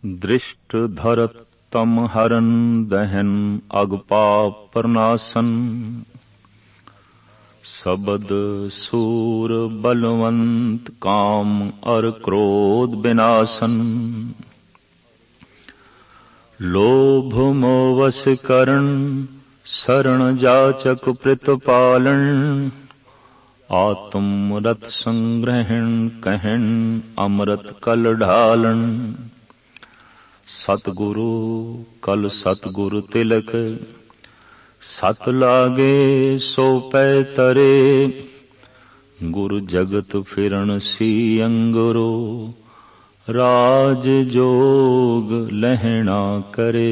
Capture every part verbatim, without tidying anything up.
दृष्ट धरत तम हरन दहन अगपा प्रनासन। सबद सूर बलवंत काम और क्रोध विनाशन। लोभ मोवस करण शरण जाचक प्रतिपालन। आत्म रत संग्रहण कहन अमृत कल ढालन। सतगुरु कल सतगुरु तिलक सत लागे सो पै तरे। गुरु जगत फिरन सी अंगुरो राज जोग लहना करे।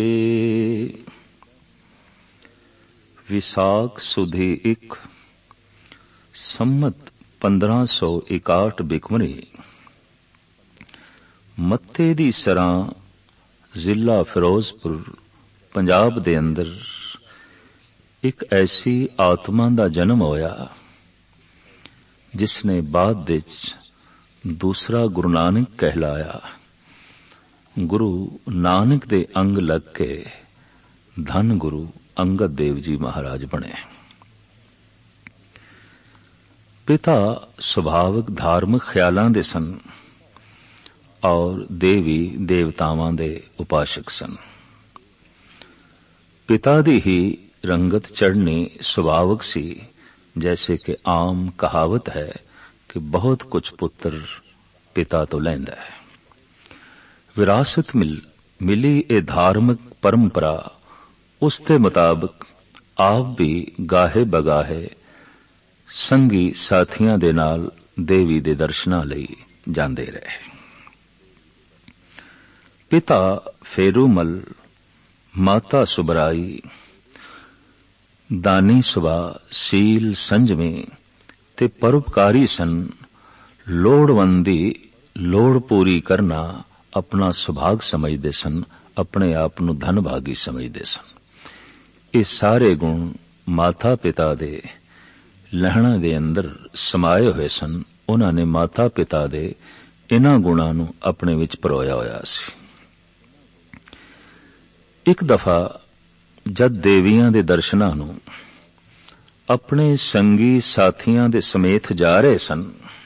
विसाख सुधी इक संमत पंद्रह सौ इकाहठ बिकमरी मत्ते दी सरां ਜ਼ਿਲ੍ਹਾ ਫਿਰੋਜ਼ਪੁਰ ਪੰਜਾਬ ਦੇ ਅੰਦਰ ਇੱਕ ਐਸੀ ਆਤਮਾ ਦਾ ਜਨਮ ਹੋਇਆ ਜਿਸ ਨੇ ਬਾਅਦ ਵਿੱਚ ਦੂਸਰਾ ਗੁਰੂ ਨਾਨਕ ਕਹਿਲਾਇਆ। ਗੁਰੂ ਨਾਨਕ ਦੇ ਅੰਗ ਲੱਗ ਕੇ ਧੰਨ ਗੁਰੂ ਅੰਗਦ ਦੇਵ ਜੀ ਮਹਾਰਾਜ ਬਣੇ। ਪਿਤਾ ਸੁਭਾਵਿਕ ਧਾਰਮਿਕ ਖਿਆਲਾਂ ਦੇ ਸਨ ਔਰ ਦੇਵੀ ਦੇਵਤਾਵਾਂ ਦੇ ਉਪਾਸ਼ਕ ਸਨ। ਪਿਤਾ ਦੀ ਹੀ ਰੰਗਤ ਚੜ੍ਹਨੀ ਸੁਭਾਵਿਕ ਸੀ। ਜੈਸੇ ਕਿ ਆਮ ਕਹਾਵਤ ਹੈ ਕਿ ਬਹੁਤ ਕੁਝ ਪੁੱਤਰ ਪਿਤਾ ਤੋਂ ਲੈਂਦਾ ਹੈ। ਵਿਰਾਸਤ ਮਿਲ ਮਿਲੀ ਇਹ ਧਾਰਮਿਕ ਪਰੰਪਰਾ ਉਸ ਦੇ ਮੁਤਾਬਕ ਆਪ ਵੀ ਗਾਹੇ ਬਗਾਹੇ ਸੰਗੀ ਸਾਥੀਆਂ ਦੇ ਨਾਲ ਦੇਵੀ ਦੇ ਦਰਸ਼ਨਾਂ ਲਈ ਜਾਂਦੇ ਰਹੇ। पिता फेरूमल माता सुबराई दानी सुबा सील संजमी ते परोपकारी सन। लोड़वंद दी लोड़ पूरी करना अपना सुभाग समझदे सन, अपने आप नूं धनभागी समझदे सन। ये सारे गुण माता पिता दे लहणा दे अंदर समाये हुए सन। उन्हां ने माता पिता दे इन्हां गुणां नूं अपने विच परोया होया सी। एक दफा जद देवियां दे दर्शनां नूं अपने संगी साथियां दे समेत जा रहे सन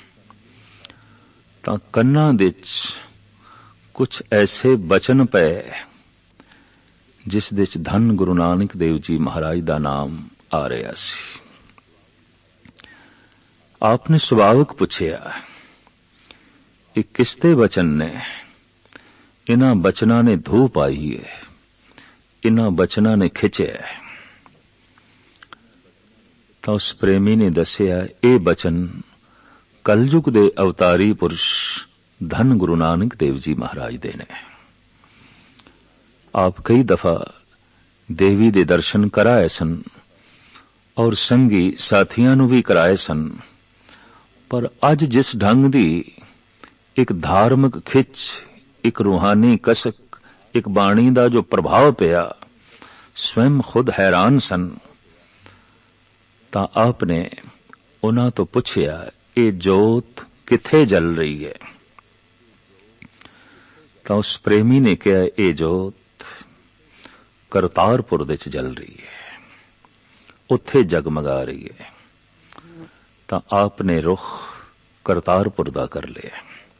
तां कन्नां विच कुछ ऐसे बचन पए जिस दे च धन गुरु नानक देव जी महाराज दा नाम आ रहा सी। आपने सुभाविक पुछया ये किसते बचन ने? इन्हां बचनां ने धूप आई है, इन्हां बचनां ने खिंचिया। तां उस प्रेमी ने दसिया ये बचन कलयुग दे अवतारी पुरुष धन गुरु नानक देव जी महाराज दे ने। आप कई दफा देवी दे दर्शन कराए सन और संगी साथियां नूं भी कराए सन, पर अज जिस ढंग दी एक धार्मिक खिच, एक रूहानी कसक, एक बाणी दा जो प्रभाव पिया, स्वयं खुद हैरान सन। तां आपने उन्हां तो पुछया ये जोत किथे जल रही है? तां उस प्रेमी ने कहा ये जोत करतारपुर दे च जल रही है, उत्थे जगमगा रही है। तां आपने रुख करतारपुर दा कर लिया।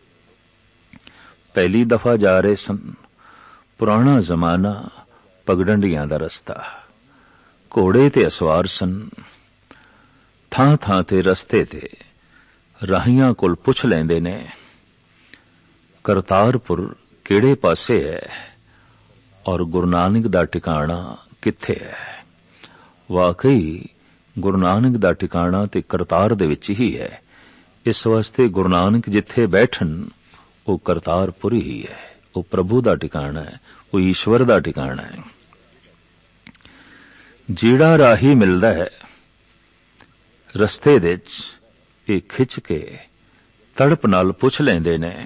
पहली दफा जा रहे सन, पुराना जमाना, पगडंडियां दा रस्ता, घोड़े ते असवार सन। थां थां ते रस्ते ते राहियां कोल पुछ लैंदे ने करतारपुर किहड़े पासे है और गुरु नानक दा ठिकाना किथे है। वाकई गुरु नानक दा ठिकाना ते करतार दे विच ही है। इस वास्ते गुरु नानक जिथे बैठन वो करतारपुर ही है, वो प्रभु दा ठिकाना है, वो ईश्वर दा ठिकाना है। जीड़ा राही मिलदा है रस्ते दे च ये खिच के तड़प नाल पुछ लैंदे ने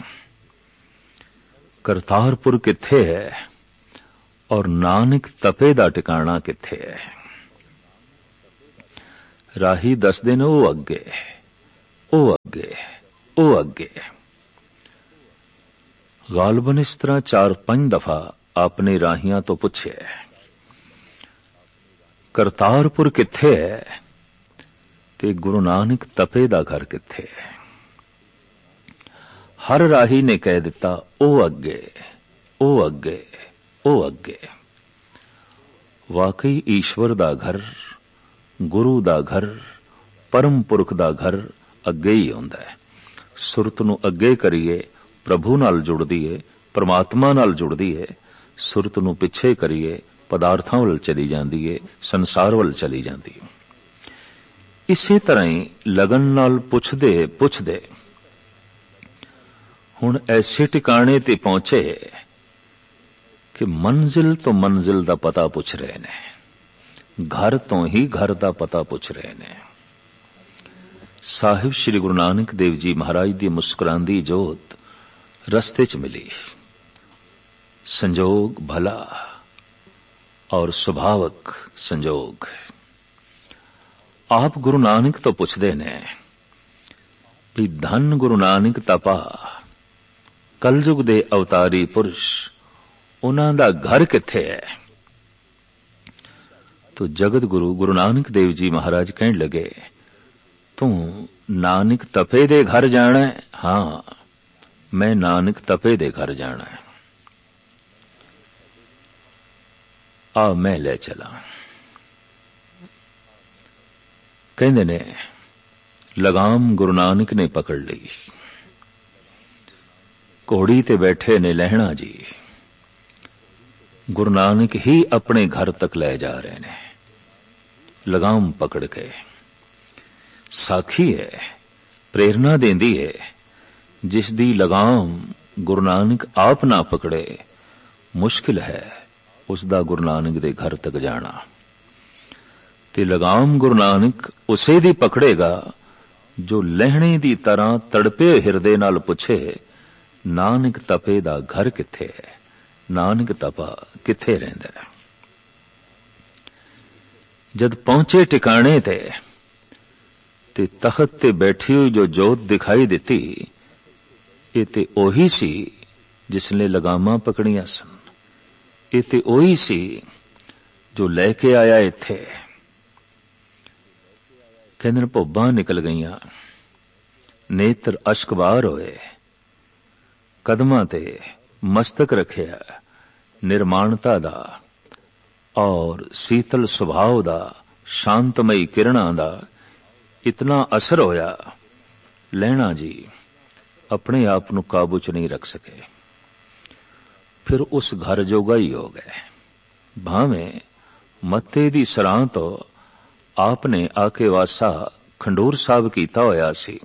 करतारपुर किथे है और नानक तपे दा ठिकाना किथे है। राही दसदे ने ओ अगे ओ अगे ओ अगे। गालबन इस तरह चार पंज दफा आपने राहियां तो पूछे, करतारपुर किथे है ते गुरु नानक तपे दा घर किथे है। हर राही ने कह दिता ओ अगे ओ अगे ओ अगे। वाकई ईश्वर दा घर, गुरु दा घर, परम पुरख दा घर अगे ही आउंदा है। सुरत नूं अगे करिए प्रभु नाल जुड़दी है, परमात्मा नाल जुड़दी है। सुरत नूं पिछे करिए पदार्थां वल चली जांदी है, संसार वल चली जांदी है। इसे तरह ही लगन नाल पुछदे पुछदे हुण ऐसे टिकाणे ते पहुंचे कि मंजिल तो मंजिल दा पता पुछ रहे ने, घर तो ही घर दा पता पुछ रहे ने। साहिब श्री गुरु नानक देव जी महाराज दी मुस्कुरांदी जोत रस्ते च मिली। संजोग भला और सुभावक संजोग। आप गुरु नानक तो पुछदे ने भी धन गुरु नानक तपा, कलयुग दे अवतारी पुरुष, उन्हां दा घर किथे है। तो जगत गुरु गुरु नानक देव जी महाराज कहण लगे, तू नानक तपे दे घर जाना है? हां, मैं नानक तपे दे घर जाना है। आ मैं ले चला। कहंदे ने लगाम गुरु नानक ने पकड़ ली। घोड़ी ते बैठे ने लहणा जी, गुरु नानक ही अपने घर तक ले जा रहे ने, लगाम पकड़ के। साखी है, प्रेरणा देंदी है, जिस दी लगाम गुरु नानक आप ना पकड़े, मुश्किल है उसदा गुरु नानक दे घर तक जाना। ते लगाम गुरु नानक उसे दी पकड़ेगा जो लहणे दी तरह तड़पे हिरदे नाल पुछे, नानक तपे दा घर किथे है, नानक तपा किथे रहिंदा है। जद पहुंचे टिकाणे ते ते तख्त ते बैठी हुई जो जोत दिखाई दिती, ये ते ओही सी जिसने लगामा पकड़ियां सन। ये ते ओही सी जो लेके आया इत्थे। कहंदे भुब्बां निकल गईयां, नेत्र अश्कबार होए, कदमां ते मस्तक रखिया, निर्माणता दा और शीतल सुभाव दा, शांतमई किरणां दा इतना असर होया, लहणा जी अपने आप नूं काबू च नहीं रख सके। फिर उस घर जोगा ही हो गए। भावें मत्ते दी सरां तो आपने आके वासा खंडूर साहब कीता होया सी,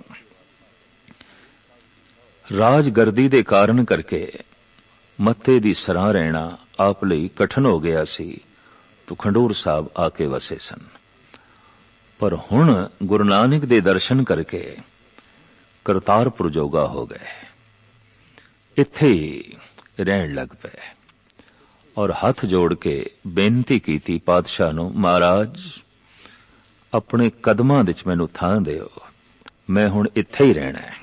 राजगर्दी दे कारण करके मत्ते दी सरां रहना आप लई कठिन हो गया सी, तो खंडूर साहब आके वसे सन। पर हुण गुरु नानक दे दर्शन करके करतारपुर जोगा हो गए, इत्थे ही रहण लग पे और हथ जोड़ के बेनती कीती पातशाह नूं, महाराज अपने कदमां विच मैनूं थां दिओ, मैं हुण इत्थे ही रहना है।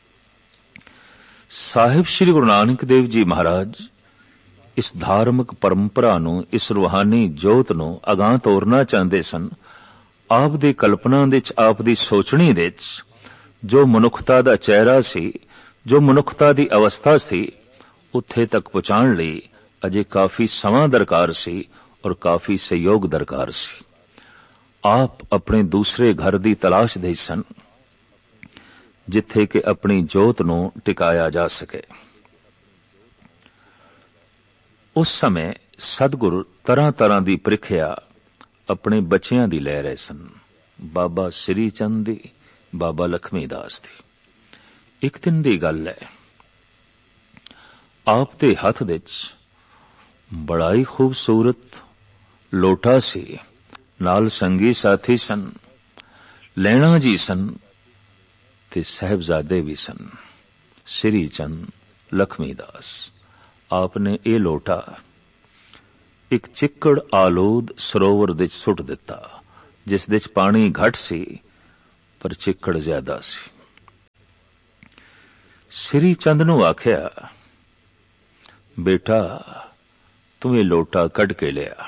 साहिब श्री गुरु नानक देव जी महाराज इस धार्मिक परंपरा नूं, इस रूहानी जोत नूं अगां तोरना चाहते सन। आप दी कल्पना विच, आप दी सोचणी विच जो मनुखता दा चेहरा सी, जो मनुखता दी अवस्था सी, उत्थे तक पहुंचाण लई अजे काफी समां दरकार सी और काफी सहयोग दरकार सी। आप अपने दूसरे घर दी तलाश दे सन, जिथे कि अपनी जोत नूं टिकाया जा सके। उस समय सतगुरु तरह तरह दी प्रीखिया अपने बच्चियां दी ले रहे सन। बाबा श्री चंद दी, बाबा लक्ष्मी दास दी। एक दिन दी गल है, आप दे हथ विच बड़ा ही खूबसूरत लोटा सी, नाल संगी साथी सन, लैणा जी सन ते साहिबजादे भी सन, श्री चंद लक्ष्मी दास। आपने ये लोटा एक चिक्कड़ आलूद सरोवर विच सुट दिता, जिस विच पानी घट सी पर चिक्कड़ ज्यादा सी। श्री चंद नूं आख्या बेटा तू ये लोटा कढ़ के लिया।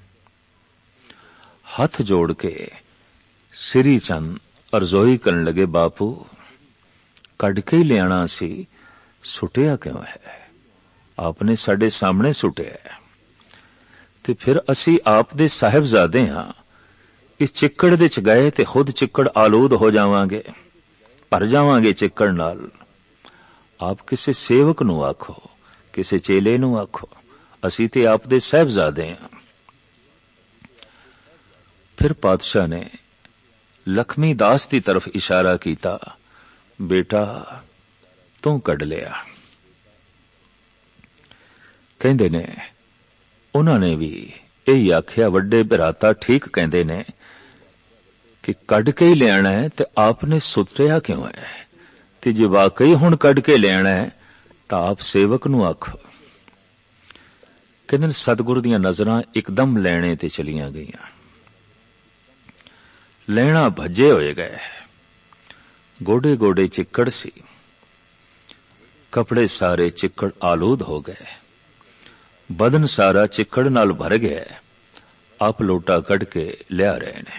हथ जोड़ के श्री चंद अरजोई करन लगे, बापू कढ़ के ही लियाना सी, सुटिया क्यों है? आपने साडे सामने सुटिया है ते फिर असी आप दे साहिबजादे हां, इस चिक्कड़ दे च गए ते खुद चिक्कड़ आलूद हो जावांगे, भर जावांगे चिक्कड़ नाल। आप किसी सेवक नूं आखो, किसी चेले नूं आखो, असी ते आप दे साहिबजादे हां। फिर पातशाह ने लक्ष्मी दास की तरफ इशारा किया, बेटा तू कढ़ लिया। कहंदे ने उन्होंने भी यही आख्या, वड्डे भराता ठीक कहंदे ने कि कढ़ के ही लियाना है ते आपने सुतरिया क्यों है? ते जे वाकई हुण कढ़ के लियाना है तां आप सेवक नूं आखो। कहंदे सतगुर दीयां नज़रां एकदम लैणे ते चलियां गईयां। लैणा भजे होए गए, गोडे गोडे चिक्कड़ सी, कपड़े सारे चिक्कड़ आलूद हो गए, बदन सारा चिक्कड़ नाल भर गया। आप लोटा कढ़ के लिया रहे ने।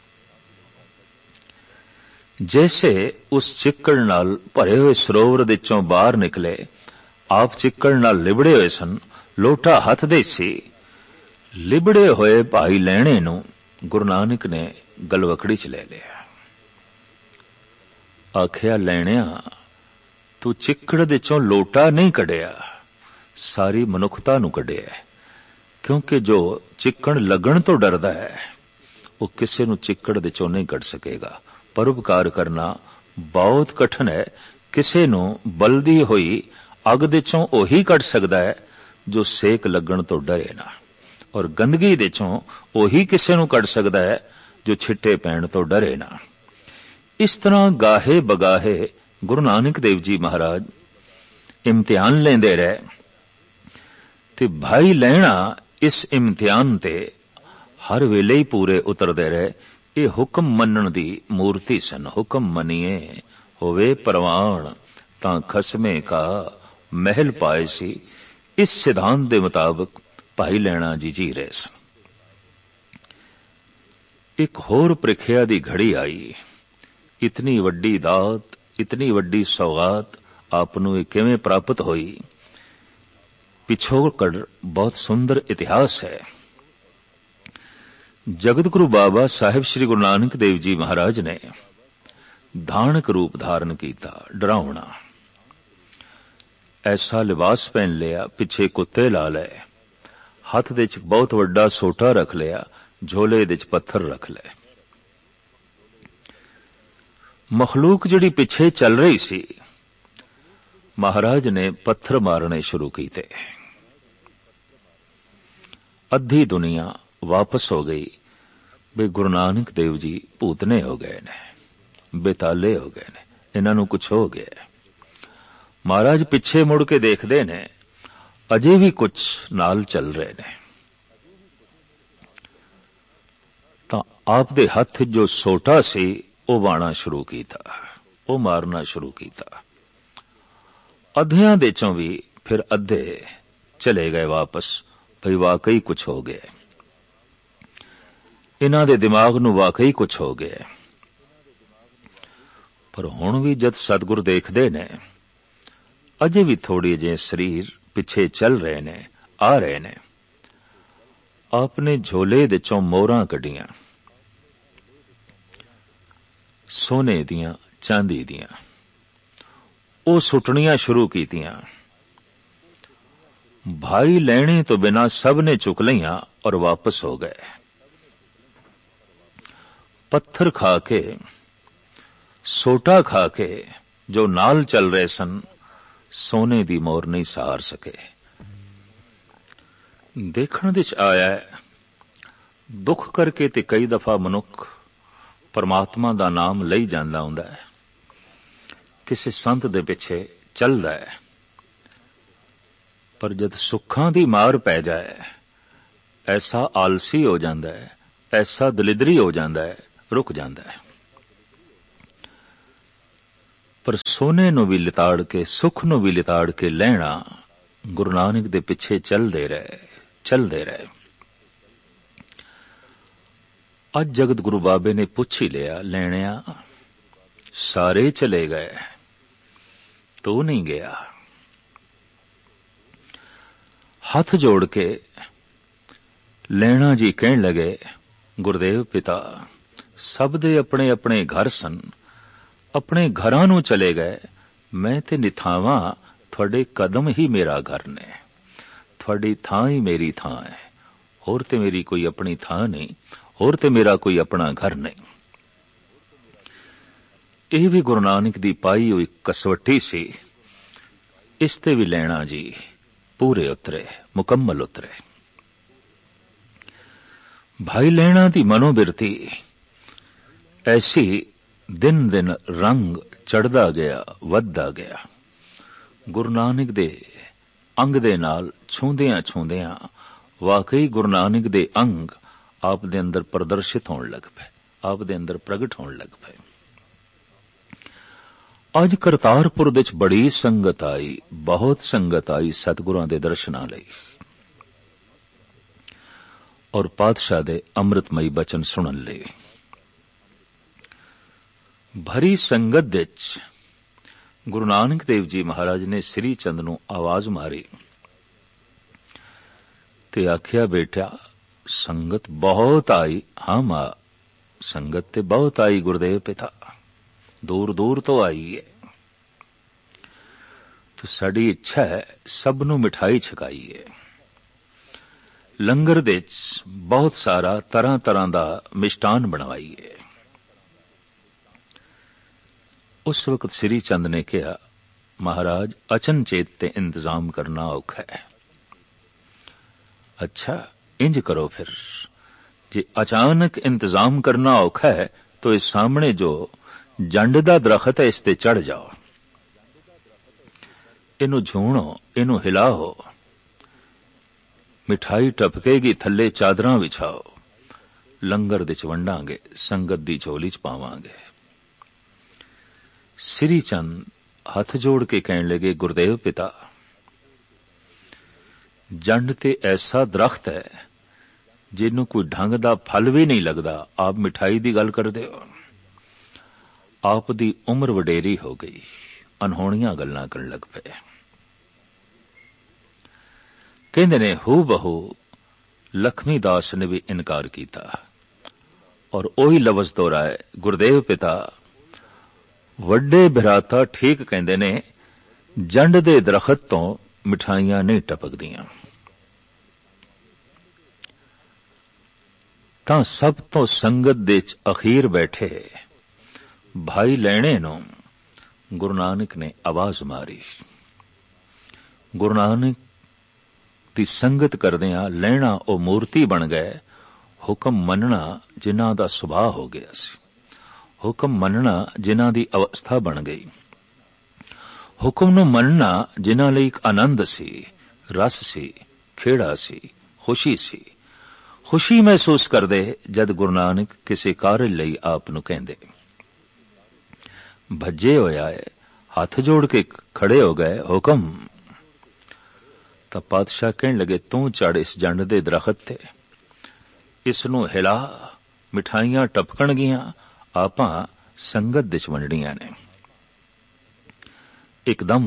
जैसे उस चिक्कड़ नाल भरे हुए सरोवर दे चों बाहर निकले, आप चिक्कड़ नाल लिबड़े हुए सन, लोटा हथ दे सी। लिबड़े होए भाई लैणे नूं गुरु नानक ने गलवकड़ी च ले लिया। आखिया, लैणिया तू चिक्कड़ दे चों लोटा नहीं कढ़िया, सारी मनुखता नूं कढ़िया। क्योंकि जो चिक्कड़ लगण तो डरदा है वो किसी नूं चिक्कड़ दे चों नहीं कढ़ सकेगा। परोपकार करना बहुत कठिन है। किसी नूं बलदी होई अग दे चों ओही कढ़ सकदा है जो सेक लगण तो डरे ना, और गंदगी दे चों ओही किसी नूं कढ़ सकदा है जो छिट्टे पैण तो डरे ना। इस तरह गाहे बगाहे गुरु नानक देव जी महाराज इम्तिहान लेंदे रहे ते भाई लैणा इस इम्तिहान ते हर वेले ही पूरे उतरदे रहे। ये हुक्म मनण दी मूर्ति सन। हुक्म मनीए होवे परवान तां खसमे का महल पाए सी। इस सिद्धांत दे मुताबिक भाई लैणा जी जी रहे सन। एक होर प्रीखिया दी घड़ी आई। इतनी वड्डी दात, इतनी वड्डी सौगात आपनूं ये किवें प्राप्त होई? पिछोकड़ बहुत सुंदर इतिहास है। जगत गुरु बाबा साहिब श्री गुरु नानक देव जी महाराज ने धानक रूप धारण किया, डरावना। ऐसा लिबास पहन लिया, पिछे कुत्ते ला लए, हथ दे च बहुत वड्डा सोटा रख लिया, झोले दे च पत्थर रख ले। मखलूक जिहड़ी पिछे चल रही सी, महाराज ने पत्थर मारने शुरू कीते। अद्धी दुनिया वापस हो गई। बे गुरु नानक देव जी भूतने हो गए ने, बेताले हो गए ने, इन्हां नूं कुछ हो गया। महाराज पिछे मुड़ के देखदे ने, अजे भी कुछ नाल चल रहे ने। तां आप दे हथ जो सोटा सी वो वाणा शुरू कीता, वो मारना शुरू कीता। अद्धियां दे चों भी फिर अद्धे चले गए वापस, भई वाकई कुछ हो गया। इन्हां दे दिमाग नूं वाकई कुछ हो गया। पर हुण भी जद सतगुर देखदे ने, अजे भी थोड़ी जे शरीर पिछे चल रहे ने, आ रहे ने। आपने झोले दे चों मोहरां कढियां, सोने दियां, चांदी दियां, ਉਹ ਸੁੱਟਣੀਆਂ ਸ਼ੁਰੂ ਕੀਤੀਆਂ। भाई लैणे तो बिना सब ने चुक लिया और वापस हो गए। पत्थर खा के, सोटा खा के जो नाल चल रहे सन, सोने दी मोर नहीं सहार सके। देखण विच आया दुख करके ते कई दफा मनुख परमात्मा दा नाम लई जांदा हुंदा है, किसी संत दे पिछे चलदा है। पर जद सुखां दी मार पै जाए, ऐसा आलसी हो जांदा है, ऐसा दलिदरी हो जांदा है, रुक जांदा है। पर सोने नूं भी लिताड़ के, सुख नूं भी लिताड़ के लैणा गुरु नानक दे पिछे चलते रहे चलते रहे। अज जगत गुरु बाबे ने पुछ ही लिया, लेणिया सारे चले गए तो नहीं गया। हाथ जोड़ के लैणा जी कहन लगे, गुरुदेव पिता सब दे अपने अपने घर सन, अपने घरां नूं चले गए। मैं ते निथावां, थोड़े कदम ही मेरा घर ने, थोड़ी थां ही मेरी थां है। होर ते मेरी कोई अपनी थां नहीं, होर ते मेरा कोई अपना घर नहीं। यह भी गुरु नानक दी पाई हुई कसवटी सी। इस ते भी लैणा जी पूरे उतरे, मुकम्मल उतरे। भाई लैणा दी मनोबिरती ऐसी दिन दिन रंग चढ़दा गया, वधदा गया। गुरु नानक दे अंग दे नाल छूंदियां छूंदियां वाकई गुरु नानक दे अंग आप दे अंदर प्रदर्शित होने लग पे, आप दे अंदर प्रगट होने लग पे। अज करतारपुर विच बड़ी संगत आई, बहुत संगत आई सतगुरां दे दर्शनां लई और पातशाह दे अमृतमई बचन सुनन लई। भरी संगत विच गुरु नानक देव जी महाराज ने श्री चंद नूं आवाज मारी ते आखिया, बेटा संगत बहुत आई। हाँ मां, संगत ते बहुत आई गुरुदेव पिता, दूर दूर तो आई है। तो साडी इच्छा है सब नूं मिठाई छकाईए। लंगर दे बहुत सारा तरह तरह दा मिष्टान बनवाईए। उस वक्त श्री चंद ने कहा, महाराज अचनचेत ते इंतजाम करना औखा है। अच्छा इंज करो फिर, जे अचानक इंतजाम करना औखा है तो इस सामने जो जंड दा दरखत है इस ते चढ़ जाओ, इनू झूणो, इनू हिलाओ, मिठाई टपकेगी, थल्ले चादरां विछाओ, लंगर दे च वंडांगे, संगत दी झोली च पावांगे। श्री चंद हथ जोड़ के कहने लगे, गुरुदेव पिता जंड ते ऐसा दरख्त है जिन्नू कोई ढंग दा फल भी नहीं लगदा, आप मिठाई दी गल करदे हो। आप दी उम्र वडेरी हो गई, अनहोणियां गल्लां करन लग पे। कहंदे ने हू बहू लक्ष्मी दास ने भी इनकार किया और ओही लफ्ज़ दोहराए, गुरुदेव पिता वड्डे भराता ठीक कहंदे ने, जंड दे दरखत तो मिठाइयां नहीं टपकदियां। तां सब तो संगत दे च अखीर बैठे भाई लैणे नूं गुरु नानक ने आवाज मारी। गुरु नानक दी संगत करदियां लैणा ओ मूर्ति बन गए। हुक्म मनना जिन्हां दा सुभाव हो गया सी, हुक्म मनना जिन्हां दी अवस्था बन गई, हुक्म नूं मनना जिन्हां लई एक आनंद सी, रस सी, खेड़ा सी, खुशी सी। खुशी महसूस करदे जद गुरु नानक किसी कार्य लई आप नूं कहंदे। भज्जे होए आए, हाथ जोड़ के खड़े हो गए, हुक्म। तां पातशाह कहण लगे, तू चढ़ इस जंड दे दरखत ते, इस नूं हिला, मिठाइयां टपकणगियां, आपां संगत दे च वंडणियां ने। एकदम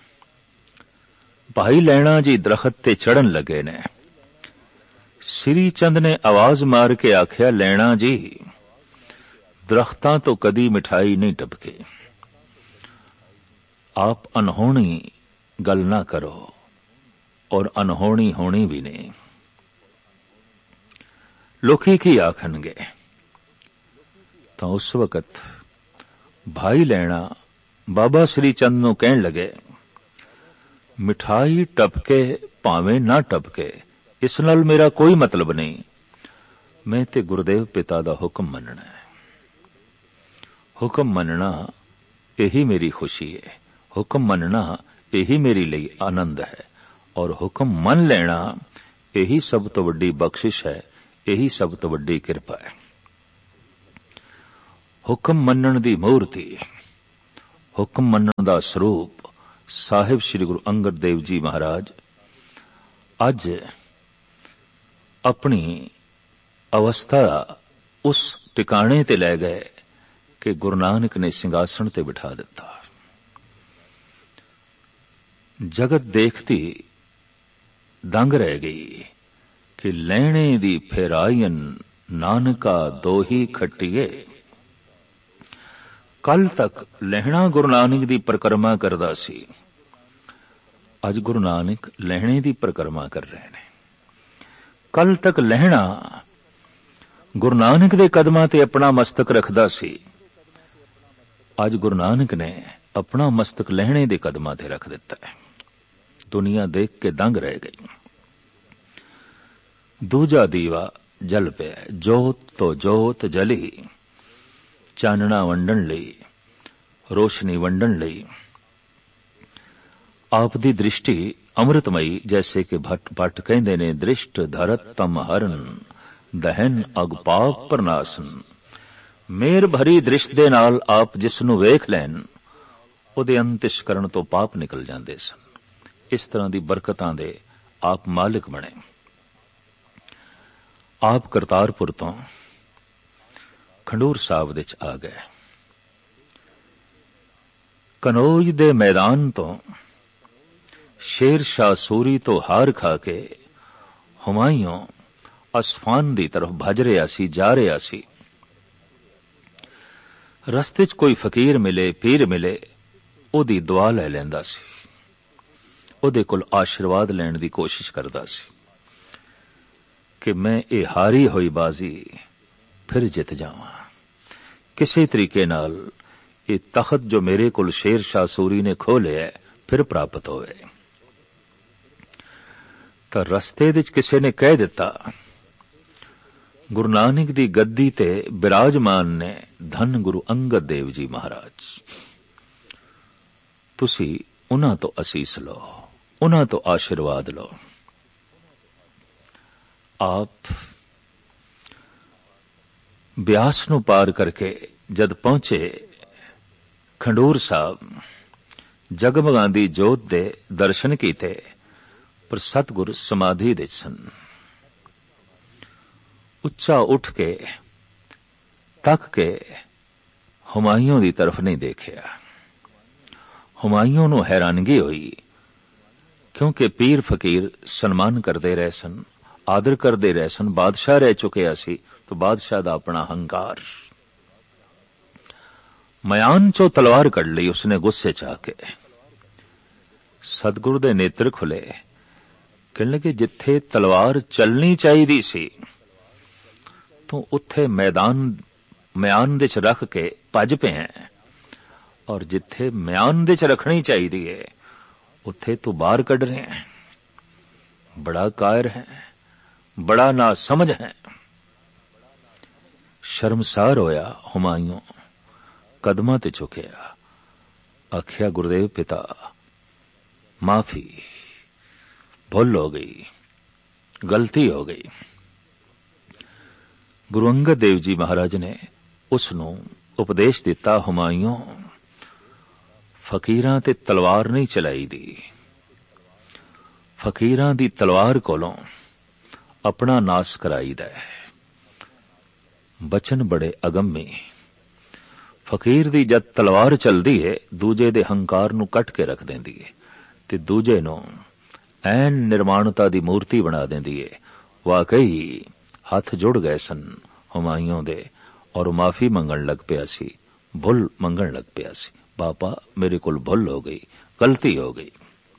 भाई लैणा जी दरखत ते चढ़न लगे ने। श्री चंद ने आवाज मार के आख्या, लैणा जी दरख्तां तो कदी मिठाई नहीं टपके, आप अनहोनी गल ना करो और अनहोनी होनी भी नहीं। लोकी की आखणगे। तो उस वक्त भाई लैणा बाबा श्री चंद नूं कहण लगे, मिठाई टपके भावें ना टपके, इस नाल मेरा कोई मतलब नहीं। मैं ते गुरुदेव पिता दा हुक्म मनना है। हुक्म मनना यही मेरी खुशी है, हुक्म मनना यही मेरी लिए आनंद है, और हुक्म मन लेना यही सब तो वड्डी बख्शिश है, यही सब तो वड्डी कृपा है। हुक्म मनण दी मूर्ति, हुक्म मनण दा स्वरूप साहिब श्री गुरु अंगद देव जी महाराज अज अपनी अवस्था उस टिकाणे ते लै गए कि गुरु नानक ने सिंघासन ते बिठा दिता। जगत देखती दंग रह गई कि लैणे दी फेरायन नानका दोही खट्टिए। कल तक लहणा गुरु नानक दी परिक्रमा करदा सी, अज गुरु नानक लहणे दी परिक्रमा कर रहे हैं। कल तक लहणा गुरु नानक दे कदमां ते अपना मस्तक रखदा सी, अज गुरु नानक ने अपना मस्तक लहणे दे कदमां ते रख दिता है। दुनिया देख के दंग रह गई। दूजा दीवा जल पिया, जोत तो जोत जली, चानना वंडन लई, रोशनी वंडन लई। आप दी दृष्टि अमृतमयी, जैसे कि भट्ट भट्ट कहंदे ने, दृष्ट धरत तम हरन दहन अग पाप प्रनाशन। मेर भरी दृष्ट दे नाल आप जिस नूं वेख लैन, उहदे अंतिशकरण तो पाप निकल जांदे सन। इस तरह दी बरकतां दे आप मालिक बने। आप करतारपुर तो खंडूर साहब दे च आ गए। कनौज दे मैदान तो शेर शाह सूरी तो हार खा के हुमायूं असफान दी तरफ भज रहा सी, जा रहा सी। रस्ते च कोई फकीर मिले, पीर मिले, ओदी दुआ लै लैंदा सी, ओदे कोल आशीर्वाद लैण दी कोशिश करदा सी कि मैं ये हारी होई बाजी फिर जित जावां, किसी तरीके नाल ये तखत जो मेरे कोल शेर शाह सूरी ने खो लिया फिर प्राप्त होवे। तो रस्ते विच किसी ने कह दिता, गुरु नानक दी गद्दी ते विराजमान ने धन गुरु अंगद देव जी महाराज, तुसी उन्हां तो असीस लो, उन्हां तो आशीर्वाद लो। आप ब्यास नूं पार करके जद पहुंचे खंडूर साहब, जगमगांदी जोत दे दर्शन कीते, पर सतगुर समाधि दे सन। उच्चा उठ के तक के हुमायूं दी तरफ नहीं देखिया। हुमायूं नूं हैरानगी हुई, क्योंकि पीर फकीर सन्मान करते रहे सन, आदर करते रहे सन, बादशाह रह चुके सी, तो बादशाह दा अपना हंकार। मयान चो तलवार कढ़ ली उसने गुस्से च आके। सतगुरु दे नेत्र खुले, कहने लगे जिथे तलवार चलनी चाहिदी सी तो उत्थे मैदान म्यान दे च रख के भज पे हैं, और जिथे म्यान दे च रखनी चाहिदी है उत्थे तू बाहर कढ़ रहे हैं। बड़ा कायर है, बड़ा ना समझ है। शर्मसार होया हुमायूं, कदमां ते झुकिया, आख्या गुरुदेव पिता माफी, भुल हो गई, गलती हो गई। गुरु अंगद देव जी महाराज ने उसनूं उपदेश दिता, हुमायूं फकीरां ते तलवार नहीं चलाई दी, फकीरां दी तलवार कोलों अपना नास कराईदा है। बचन बड़े अगम्मी। फकीर दी जद तलवार चलदी है दूजे दे हंकार नूं कट के रख देंदी है ते दूजे नूं ऐन निर्माणता दी मूर्ति बना देंदी है। वाकई हाथ जुड़ गए सन हुमायूं दे, और माफी मंगण लग पिया सी, भुल मंगण लग पिया सी। बापा मेरे कोल भुल हो गई, गलती हो गई।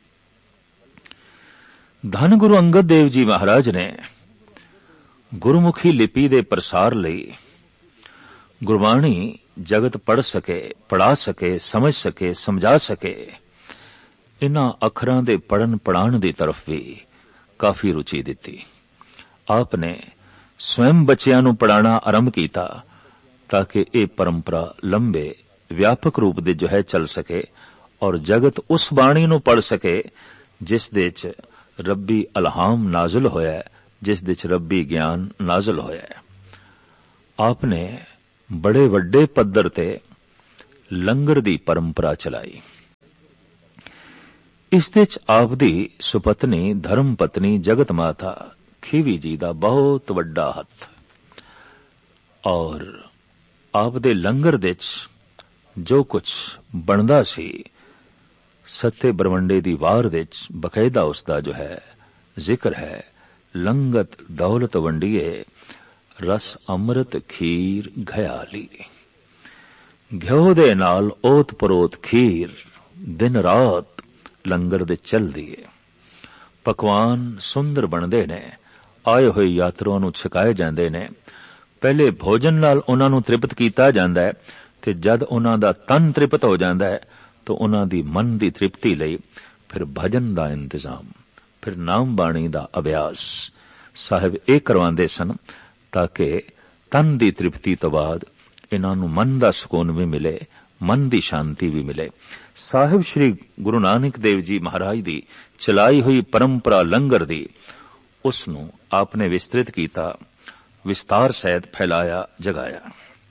धन गुरु अंगद देव जी महाराज ने गुरमुखी लिपि दे प्रसार लई गुरबाणी जगत पढ़ सके, पढ़ा सके, समझ सके, समझा सके, इन्हां अखरां दे पढ़न पढ़ाण दी तरफ भी काफी रुचि दिती। आपने स्वयं बच्चियां नूं पढ़ाना आरंभ कीता ताकि ये परंपरा लंबे व्यापक रूप दे जो है चल सके, और जगत उस बाणी नूं पढ़ सके जिस दे च रब्बी अलहाम नाजुल होया, जिस दे च रब्बी ज्ञान नाजुल होया। आपने बड़े वड्डे पद्धर ते लंगर दी परंपरा चलाई। इस दे च आप दी सुपत्नी धर्म पत्नी जगत माता खीवी जी दा बहुत वड्डा हथ और आप दे लंगर दे च जो कुछ बनदा सी सत्ते बरवंडे दी वार दे च बकायदा उसका जो है जिक्र है। लंगत दौलत वंडिए रस अमृत खीर घयाली, घ्यो दे नाल ओत परोत खीर दिन रात लंगर दे चलदी है। पकवान सुंदर बनदे ने, आए हुए यात्रुओं नूं छकाए जांदे ने। पहले भोजन नाल उन्हां नूं तृप्त कीता जांदा है ते जद उन्हां दा तन तृप्त हो जांदा है तो उन्हां दी मन दी तृप्ति लई फिर भजन दा इंतजाम, फिर नाम बाणी दा अभ्यास साहिब ये करवांदे सन ताकि तन दी तृप्ति तो बाद इन्हां नूं मन दा सुकून भी मिले, मन दी शांति भी मिले। साहिब श्री गुरु नानक देव जी महाराज दी चलाई हुई परंपरा लंगर दी उसनूं आपने विस्तृत कीता, विस्तार सहित फैलाया, जगाया।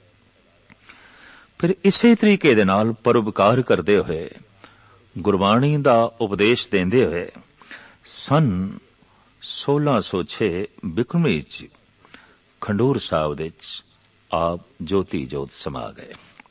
फिर इसे तरीके दे नाल परोपकार करदे होए गुरबाणी दा उपदेश देंदे होए सन सोलह सौ छे बिक्रमी च खंडूर साहब दे च आप ज्योति जोत समा गए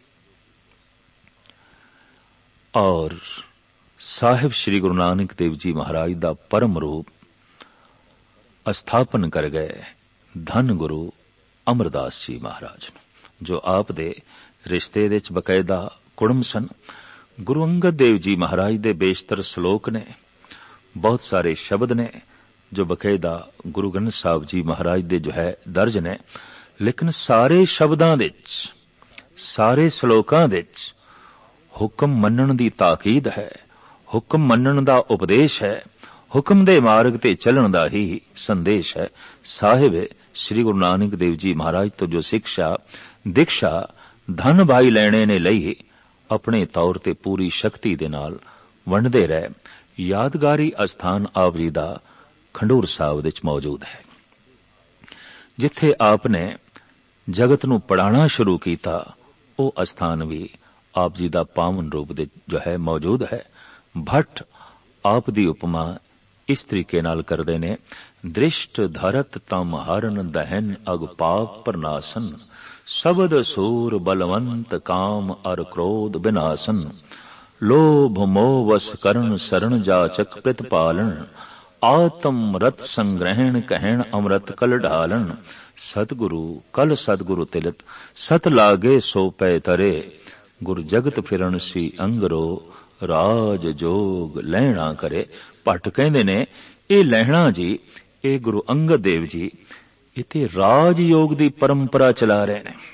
और साहिब श्री गुरु नानक देव जी महाराज दा परम रूप स्थापन कर गए धन गुरु अमरदास जी महाराज जो आप दे रिश्ते दे च बकायदा कुड़म सन। गुरु अंगद देव जी महाराज दे बेशतर श्लोक ने, बहुत सारे शब्द ने जो बकायदा गुरु ग्रंथ साहब जी महाराज दे जो है दर्ज ने, लेकिन सारे शब्दां दे च, सारे श्लोकां दे च हुक्म मनण दी ताकीद है, हुक्म मनण दा उपदेश है, हुक्म दे मार्ग ते चलण दा ही संदेश है। साहिब श्री गुरु नानक देव जी महाराज तो जो शिक्षा दीक्षा धन भाई लेने ने लई अपने तौर ते पूरी शक्ति दे नाल वंडदे रहे। यादगारी अस्थान आप जी दा खंडूर साहब दे च मौजूद है जिथे आपने जगत नूं पढ़ाना शुरू कीता। ओ अस्थान भी आप जी दा पावन रूप दे जो है मौजूद है। भट्ट आप दी उपमा इस तरीके नाल करदे ने, दृष्ट धरत तम हरन दहन अग पाप प्रनासन, शब्द सूर बलवंत काम अर क्रोध विनाशन, लोभ मोह वश करण शरण जाचक प्रतिपालन, आत्म रत संग्रहण कहण अमृत कल ढालन, सतगुरु कल सतगुरु तिलत सत लागे सो पै तरे, गुर जगत फिरण सी अंगरो राज जोग लहणा करे। भट्ट कहंदे ने ये लहणा जी ये गुरु अंगद देव जी इते राज योग दी परंपरा चला रहे ने।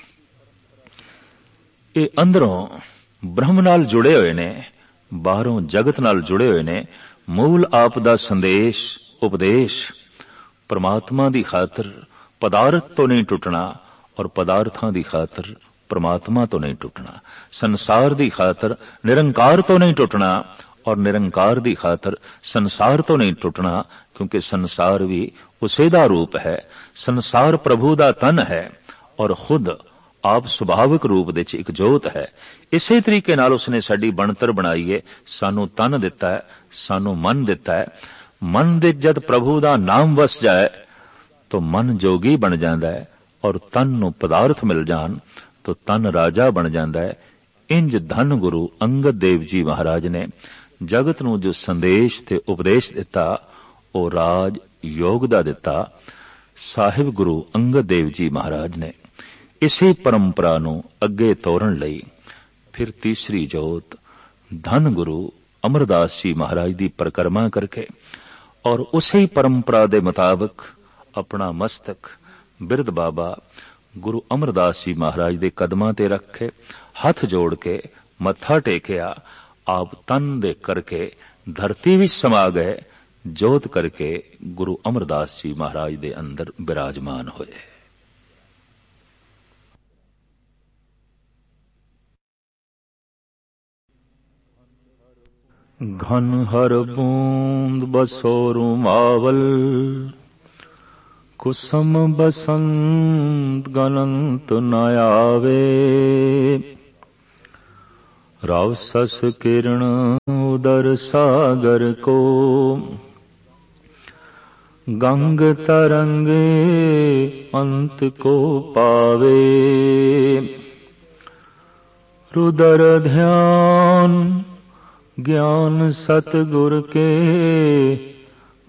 ये अंदरों ब्रह्म नाल जुड़े हुए ने, बाहरों जगत नाल जुड़े हुए ने। मूल आप दा संदेश उपदेश परमात्मा दी खातर पदार्थ तो नहीं टुटना और पदार्थां दी खातर परमात्मा तो नहीं टुटना, संसार दी खातर निरंकार तो नहीं टुटना और निरंकार दी खातर संसार तो नहीं टुटना, क्योंकि संसार भी उसे दा रूप है। संसार प्रभु दा तन है और खुद आप सुभाविक रूप दे च एक जोत है। इसे तरीके नाल उसने साडी बनतर बनाई है, सानू तन दिता है, सानू मन दिता है। मन दे जद प्रभु दा नाम वस जाए तो मन जोगी बन जाता है और तन नू पदार्थ मिल जान तो तन राजा बन जाता है। इंज धन गुरु अंगद देव जी महाराज ने जगत नू जो संदेश ते उपदेश दिता ओ राज योग दा दिता। साहिब गुरु अंगद देव जी महाराज ने इसे परंपरा नू अगे तोरण लई फिर तीसरी जोत धन गुरु अमरदास जी महाराज दी परिक्रमा करके और उसे परंपरा दे मुताबिक अपना मस्तक बिरद बाबा गुरु अमरदास जी महाराज दे कदमां ते रखे, हथ जोड़ के मत्था टेकिया। आप तन दे करके धरती विच समा गए, जोत करके गुरु अमरदास जी महाराज दे अंदर विराजमान होए। घन हर बूंद बसोरु मावल, कुसम बसंत गनंत न आवे, राव सस किरण उदर सागर को गंग तरंगे अंत को पावे। रुदर ध्यान ज्ञान सतगुर के